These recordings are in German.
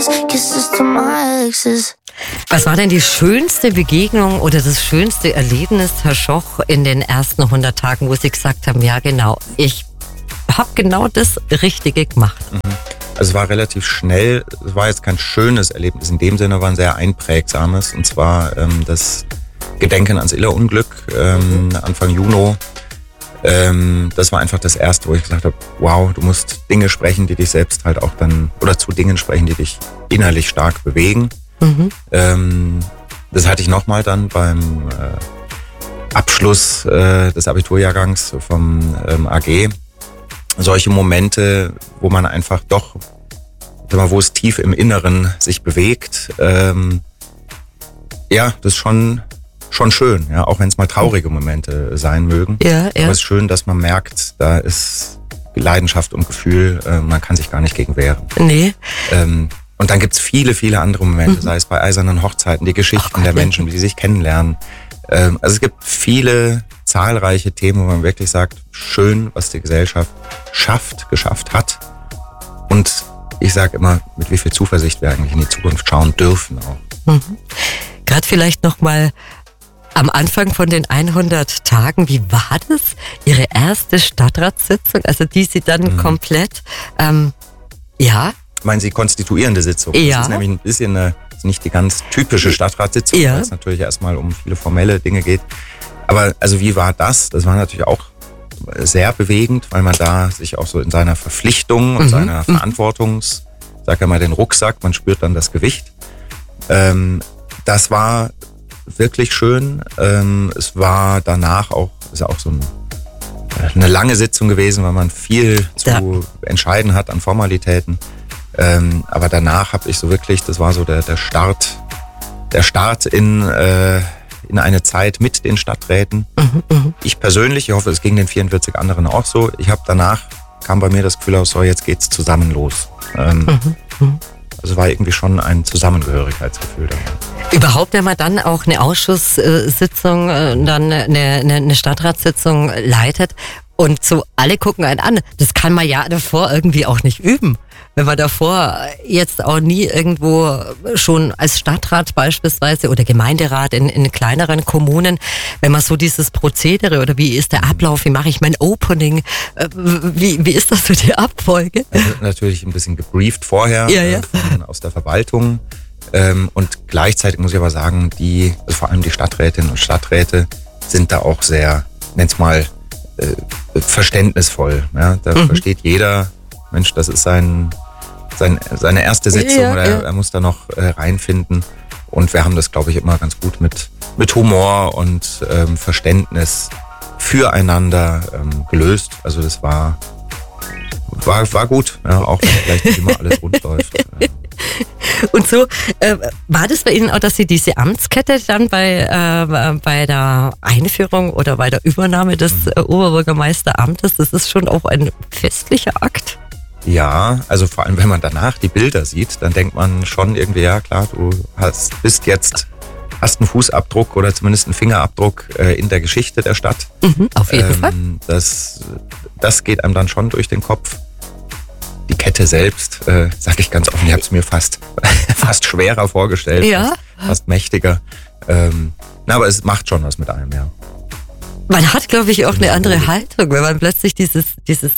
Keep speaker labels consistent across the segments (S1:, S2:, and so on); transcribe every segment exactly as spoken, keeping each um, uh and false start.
S1: kisses, kisses to my exes.
S2: Was war denn die schönste Begegnung oder das schönste Erlebnis, Herr Schoch, in den ersten hundert Tagen, wo Sie gesagt haben, ja genau, ich habe genau das Richtige gemacht?
S3: Also es war relativ schnell, es war jetzt kein schönes Erlebnis, in dem Sinne war ein sehr einprägsames, und zwar ähm, das Gedenken ans Iller-Unglück ähm, Anfang Juni. Ähm, das war einfach das Erste, wo ich gesagt habe, wow, du musst Dinge sprechen, die dich selbst halt auch dann, oder zu Dingen sprechen, die dich innerlich stark bewegen. Mhm. Ähm, das hatte ich nochmal dann beim äh, Abschluss äh, des Abiturjahrgangs vom ähm, A G. Solche Momente, wo man einfach doch, sag mal, wo es tief im Inneren sich bewegt. Ähm, ja, das ist schon, schon schön, ja, auch wenn es mal traurige Momente sein mögen.
S2: Ja, ja.
S3: Aber es ist schön, dass man merkt, da ist Leidenschaft und Gefühl, äh, man kann sich gar nicht gegen wehren.
S2: Nee.
S3: Ähm, Und dann gibt's viele, viele andere Momente, mhm. sei es bei eisernen Hochzeiten, die Geschichten Ach, der Menschen, wie sie sich kennenlernen. Ähm, also es gibt viele, zahlreiche Themen, wo man wirklich sagt, schön, was die Gesellschaft schafft, geschafft hat. Und ich sage immer, mit wie viel Zuversicht wir eigentlich in die Zukunft schauen dürfen auch.
S2: Mhm. Gerade vielleicht nochmal am Anfang von den hundert Tagen, wie war das? Ihre erste Stadtratssitzung, also die Sie dann mhm. komplett, ähm, ja...
S3: Meinen Sie konstituierende Sitzung?
S2: Ja.
S3: Das ist nämlich ein bisschen eine, nicht die ganz typische Stadtratssitzung, ja. weil es natürlich erstmal um viele formelle Dinge geht. Aber also wie war das? Das war natürlich auch sehr bewegend, weil man da sich auch so in seiner Verpflichtung und mhm. seiner Verantwortungs, sag ja mal den Rucksack, man spürt dann das Gewicht. Ähm, das war wirklich schön. Ähm, es war danach auch, ist auch so ein, eine lange Sitzung gewesen, weil man viel zu ja. entscheiden hat an Formalitäten. Ähm, aber danach habe ich so wirklich, das war so der, der Start, der Start in, äh, in eine Zeit mit den Stadträten. Mhm, mh. Ich persönlich, ich hoffe, es ging den vierundvierzig anderen auch so. Ich habe danach, kam bei mir das Gefühl aus, so jetzt geht's zusammen los. Ähm, mhm, mh. Also war irgendwie schon ein Zusammengehörigkeitsgefühl da.
S2: Überhaupt, wenn man dann auch eine Ausschusssitzung, dann eine, eine Stadtratssitzung leitet und so alle gucken einen an, das kann man ja davor irgendwie auch nicht üben. Wenn man davor jetzt auch nie irgendwo schon als Stadtrat beispielsweise oder Gemeinderat in, in kleineren Kommunen, wenn man so dieses Prozedere oder wie ist der Ablauf, wie mache ich mein Opening, wie, wie ist das so die Abfolge?
S3: Also natürlich ein bisschen gebrieft vorher
S2: ja, ja.
S3: Äh, von, aus der Verwaltung ähm, und gleichzeitig muss ich aber sagen, die, also vor allem die Stadträtinnen und Stadträte sind da auch sehr, nenn's mal, äh, verständnisvoll. Ja? Da mhm. versteht jeder, Mensch, das ist sein Sein, seine erste Sitzung, ja, oder ja. er muss da noch äh, reinfinden. Und wir haben das, glaube ich, immer ganz gut mit, mit Humor und ähm, Verständnis füreinander ähm, gelöst. Also das war, war, war gut, ja, auch wenn vielleicht nicht immer alles rund läuft.
S2: Und so, äh, war das bei Ihnen auch, dass Sie diese Amtskette dann bei, äh, bei der Einführung oder bei der Übernahme des äh, Oberbürgermeisteramtes, das ist schon auch ein festlicher Akt?
S3: Ja, also vor allem, wenn man danach die Bilder sieht, dann denkt man schon irgendwie, ja klar, du hast, bist jetzt, hast einen Fußabdruck oder zumindest einen Fingerabdruck äh, in der Geschichte der Stadt.
S2: Mhm, auf jeden
S3: ähm,
S2: Fall.
S3: Das, das geht einem dann schon durch den Kopf. Die Kette selbst, äh, sag ich ganz offen, ich habe es mir fast, fast schwerer vorgestellt,
S2: ja.
S3: fast, fast mächtiger. Ähm, na, aber es macht schon was mit einem, ja.
S2: Man hat, glaube ich, auch eine andere Haltung, wenn man plötzlich dieses, dieses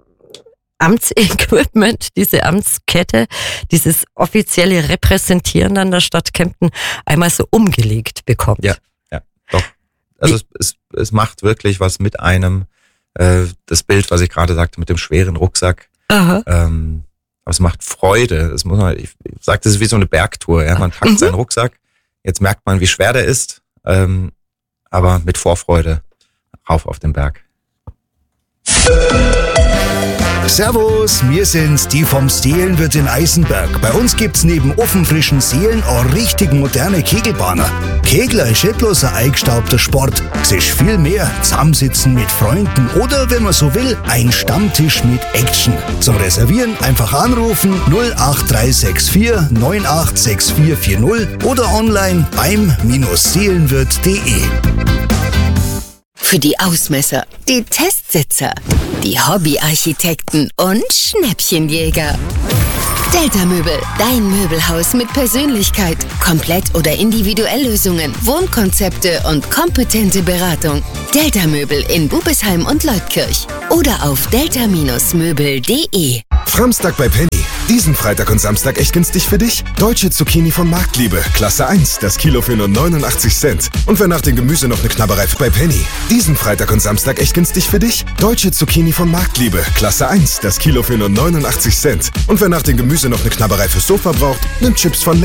S2: Amtsequipment, diese Amtskette, dieses offizielle Repräsentieren an der Stadt Kempten einmal so umgelegt bekommt.
S3: Ja, ja, doch. Also es, es, es macht wirklich was mit einem. Äh, das Bild, was ich gerade sagte, mit dem schweren Rucksack. Aha. Ähm, aber es macht Freude. Das muss man, ich, ich sag, das ist wie so eine Bergtour. Ja? Man packt mhm. seinen Rucksack, jetzt merkt man, wie schwer der ist, ähm, aber mit Vorfreude rauf auf den Berg.
S4: Servus, wir sind's, die vom Seelenwirt in Eisenberg. Bei uns gibt's neben ofenfrischen Seelen auch richtig moderne Kegelbahner. Kegler ist nicht bloß ein eingestaubter Sport. Es ist viel mehr. Zusammensitzen mit Freunden oder, wenn man so will, ein Stammtisch mit Action. Zum Reservieren einfach anrufen null acht drei sechs vier neun acht sechs vier vier null oder online beim Seelenwirt punkt de.
S5: Für die Ausmesser, die Testsitzer, die Hobbyarchitekten und Schnäppchenjäger. Delta Möbel, dein Möbelhaus mit Persönlichkeit. Komplett oder individuell Lösungen, Wohnkonzepte und kompetente Beratung. Delta Möbel in Bubesheim und Leutkirch. Oder auf delta Möbel punkt de.
S6: Framstag bei Penny. Diesen Freitag und Samstag echt günstig für dich? Deutsche Zucchini von Marktliebe, Klasse eins, das Kilo für nur neunundachtzig Cent. Und wer nach dem Gemüse noch eine Knabberei bei Penny. Diesen Freitag und Samstag echt günstig für dich? Deutsche Zucchini von Marktliebe, Klasse eins, das Kilo für nur neunundachtzig Cent. Und wer nach dem Gemüse noch eine Knabberei fürs Sofa braucht, nimmt Chips von